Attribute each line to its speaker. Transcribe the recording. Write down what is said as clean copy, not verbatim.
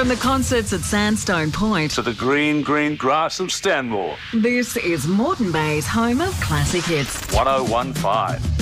Speaker 1: From the concerts at Sandstone Point
Speaker 2: to the green grass of Stanmore.
Speaker 1: This is Moreton Bay's home of classic hits.
Speaker 2: 1015.